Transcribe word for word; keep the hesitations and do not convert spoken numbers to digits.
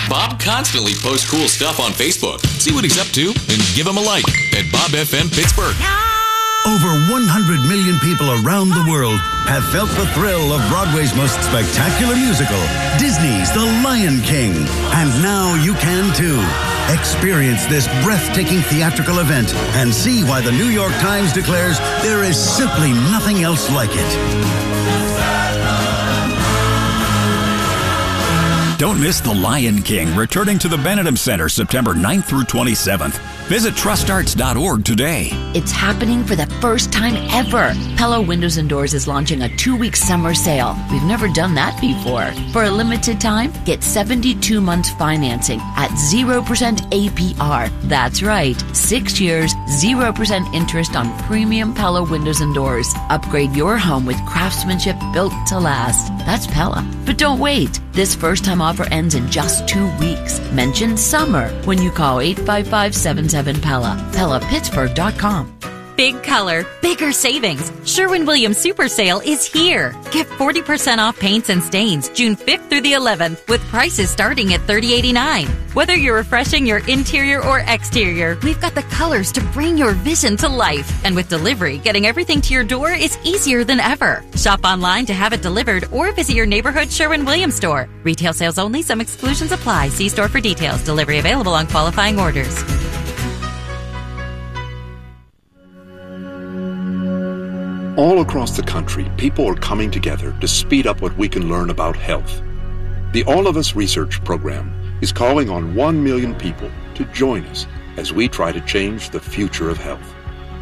Bob constantly posts cool stuff on Facebook. See what he's up to and give him a like at Bob F M Pittsburgh. Over one hundred million people around the world have felt the thrill of Broadway's most spectacular musical, Disney's The Lion King. And now you can too. Experience this breathtaking theatrical event and see why the New York Times declares there is simply nothing else like it. Don't miss The Lion King, returning to the Benedum Center September ninth through twenty-seventh. Visit trust arts dot org today. It's happening for the first time ever. Pella Windows and Doors is launching a two-week summer sale. We've never done that before. For a limited time, get seventy-two months financing at zero percent A P R. That's right, six years, zero percent interest on premium Pella Windows and Doors. Upgrade your home with craftsmanship built to last. That's Pella. But don't wait. This first-time offer ends in just two weeks. Mention summer when you call eight five five, seven seven, Pella. Pella Pittsburgh dot com. Big color, bigger savings. Sherwin-Williams Super Sale is here. Get forty percent off paints and stains June fifth through the eleventh with prices starting at thirty eighty-nine. Whether you're refreshing your interior or exterior, we've got the colors to bring your vision to life. And with delivery, getting everything to your door is easier than ever. Shop online to have it delivered or visit your neighborhood Sherwin-Williams store. Retail sales only. Some exclusions apply. See store for details. Delivery available on qualifying orders. All across the country, people are coming together to speed up what we can learn about health. The All of Us Research Program is calling on one million people to join us as we try to change the future of health.